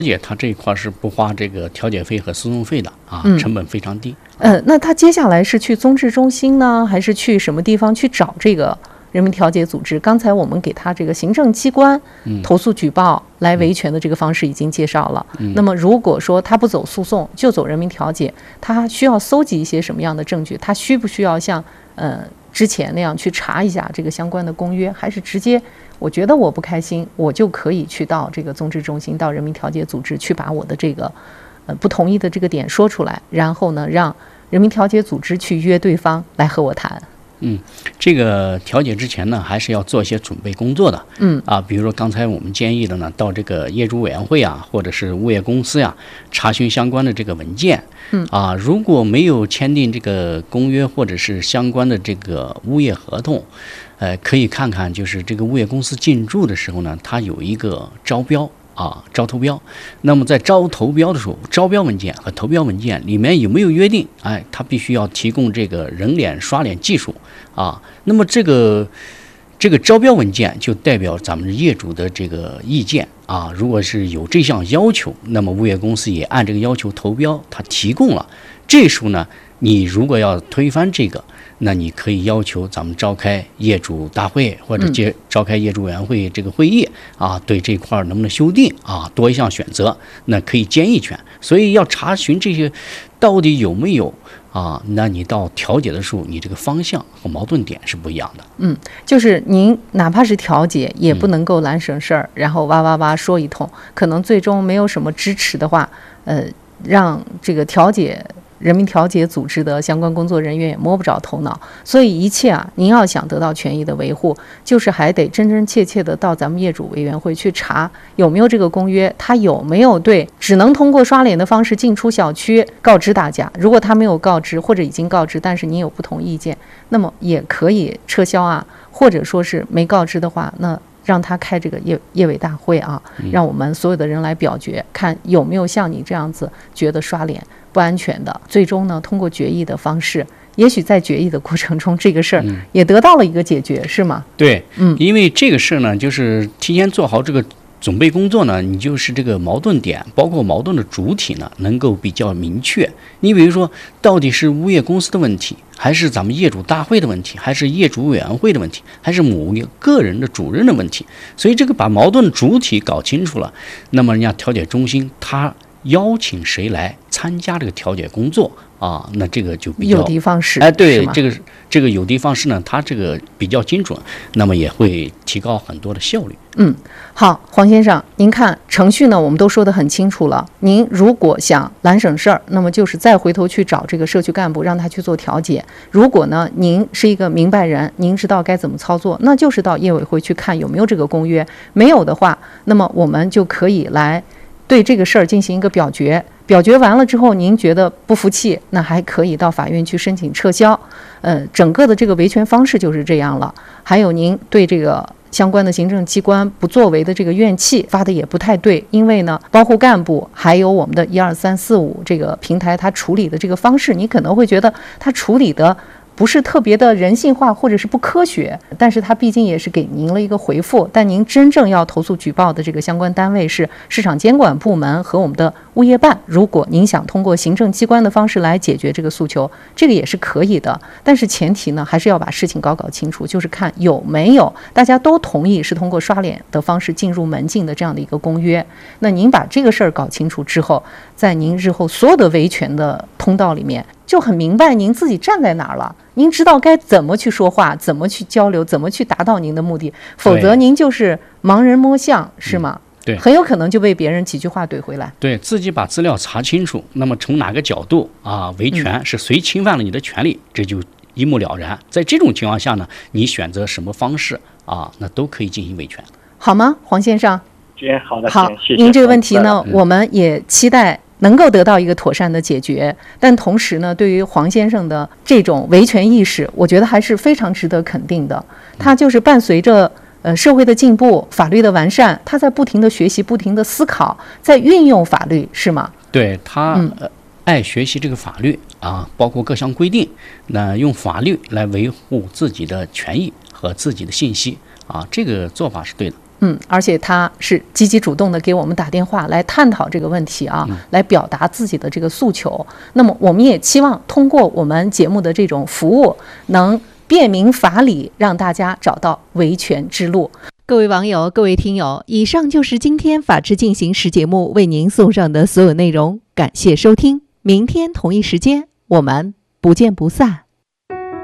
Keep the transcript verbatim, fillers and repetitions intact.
解它这一块是不花这个调解费和诉讼费的啊， 嗯、 成本非常低。 呃，那他接下来是去综治中心呢，还是去什么地方去找这个人民调解组织？刚才我们给他这个行政机关投诉举报来维权的这个方式已经介绍了。 嗯、 那么如果说他不走诉讼，就走人民调解，他需要搜集一些什么样的证据？他需不需要像呃之前那样去查一下这个相关的公约，还是直接我觉得我不开心，我就可以去到这个综治中心、到人民调解组织去把我的这个呃不同意的这个点说出来，然后呢让人民调解组织去约对方来和我谈。 嗯，这个调解之前呢，还是要做一些准备工作的。 嗯啊，比如说刚才我们建议的呢，到这个业主委员会啊，或者是物业公司呀、啊，查询相关的这个文件。 嗯啊，如果没有签订这个公约或者是相关的这个物业合同，呃，可以看看就是这个物业公司进驻的时候呢，它有一个招标。啊，招投标，那么在招投标的时候，招标文件和投标文件里面有没有约定？哎，他必须要提供这个人脸刷脸技术啊。那么这个这个招标文件就代表咱们业主的这个意见啊。如果是有这项要求，那么物业公司也按这个要求投标，他提供了。这时候呢，你如果要推翻这个，那你可以要求咱们召开业主大会或者接召开业主委员会这个会议啊，对这块能不能修订啊，多一项选择，那可以建议权。所以要查询这些到底有没有啊，那你到调解的时候，你这个方向和矛盾点是不一样的。 嗯，就是您哪怕是调解，也不能够懒省事儿，然后哇哇哇说一通，可能最终没有什么支持的话，呃，让这个调解。人民调解组织的相关工作人员也摸不着头脑，所以一切啊，您要想得到权益的维护，就是还得真真切切的到咱们业主委员会去查有没有这个公约，他有没有对只能通过刷脸的方式进出小区告知大家。如果他没有告知或者已经告知，但是您有不同意见，那么也可以撤销啊，或者说是没告知的话，那让他开这个业业委大会啊，让我们所有的人来表决，看有没有像你这样子觉得刷脸不安全的，最终呢通过决议的方式，也许在决议的过程中这个事儿也得到了一个解决，是吗？ 对， 嗯， 因为这个事儿呢，就是提前做好这个准备工作呢，你就是这个矛盾点，包括矛盾的主体呢，能够比较明确。你比如说，到底是物业公司的问题，还是咱们业主大会的问题，还是业主委员会的问题，还是某一个人的主任的问题？所以这个把矛盾主体搞清楚了，那么人家调解中心他邀请谁来参加这个调解工作啊？那这个就比较有的放矢。 哎，对，这个这个有的放矢呢，它这个比较精准，那么也会提高很多的效率。 嗯，好，黄先生，您看程序呢，我们都说得很清楚了。您如果想懒省事儿，那么就是再回头去找这个社区干部，让他去做调解。如果呢，您是一个明白人，您知道该怎么操作，那就是到业委会去看有没有这个公约。没有的话，那么我们就可以来对这个事儿进行一个表决。表决完了之后，您觉得不服气，那还可以到法院去申请撤销。呃，整个的这个维权方式就是这样了。还有您对这个相关的行政机关不作为的这个怨气发的也不太对，因为呢，包括干部还有我们的一二三四五这个平台，它处理的这个方式，你可能会觉得它处理的不是特别的人性化或者是不科学，但是它毕竟也是给您了一个回复。但您真正要投诉举报的这个相关单位是市场监管部门和我们的物业办，如果您想通过行政机关的方式来解决这个诉求，这个也是可以的。但是前提呢，还是要把事情搞搞清楚，就是看有没有大家都同意是通过刷脸的方式进入门禁的这样的一个公约。那您把这个事儿搞清楚之后，在您日后所有的维权的通道里面，就很明白您自己站在哪儿了，您知道该怎么去说话，怎么去交流，怎么去达到您的目的，否则您就是盲人摸象，是吗？ 嗯，对， 很有可能就被别人几句话怼回来。 对自己把资料查清楚，那么从哪个角度啊维权，是谁侵犯了你的权利，这就一目了然。在这种情况下呢，你选择什么方式啊，那都可以进行维权， 好吗，黄先生？ 好的， 好， 谢谢。 您这个问题呢， 嗯、 我们也期待能够得到一个妥善的解决。但同时呢，对于黄先生的这种维权意识，我觉得还是非常值得肯定的。他就是伴随着呃社会的进步、法律的完善，他在不停的学习、不停的思考，在运用法律，是吗？ 对他、 嗯呃、爱学习这个法律啊，包括各项规定，那用法律来维护自己的权益和自己的信息啊，这个做法是对的。 嗯，而且他是积极主动的给我们打电话来探讨这个问题啊， 嗯、 来表达自己的这个诉求。那么我们也期望通过我们节目的这种服务，能便民法理，让大家找到维权之路。各位网友，各位听友，以上就是今天法治进行时节目为您送上的所有内容，感谢收听，明天同一时间我们不见不散。